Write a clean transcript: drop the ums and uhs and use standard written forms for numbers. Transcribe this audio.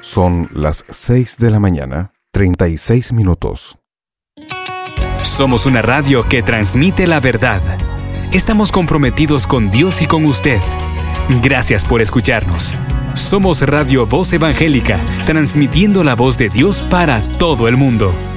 Son las 6 de la mañana, 36 minutos. Somos una radio que transmite la verdad. Estamos comprometidos con Dios y con usted. Gracias por escucharnos. Somos Radio Voz Evangélica, transmitiendo la voz de Dios para todo el mundo.